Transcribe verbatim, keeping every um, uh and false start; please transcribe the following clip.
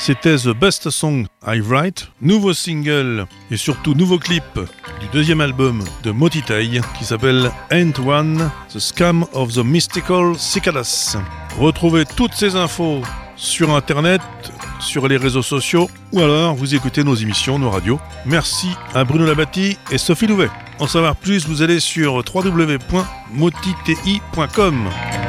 C'était The Best Song I Write, nouveau single et surtout nouveau clip du deuxième album de Motitai qui s'appelle Ain't One, The Scam of the Mystical Cicadas. Retrouvez toutes ces infos sur internet, sur les réseaux sociaux ou alors vous écoutez nos émissions, nos radios. Merci à Bruno Labatti et Sophie Louvet. En savoir plus, vous allez sur w w w point motiti point com.